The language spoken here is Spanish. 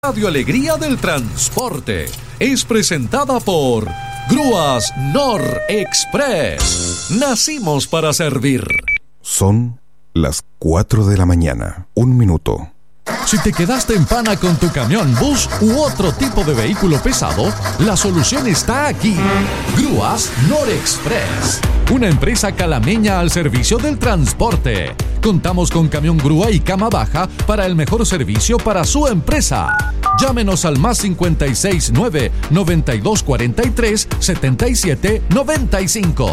Radio Alegría del Transporte es presentada por Grúas Nor Express. Nacimos para servir. Son las 4 de la mañana, 1 minuto. Si te quedaste en pana con tu camión, bus u otro tipo de vehículo pesado, la solución está aquí. Grúas Nor Express, una empresa calameña al servicio del transporte. Contamos con camión grúa y cama baja para el mejor servicio para su empresa. Llámenos al +569 9243 7795.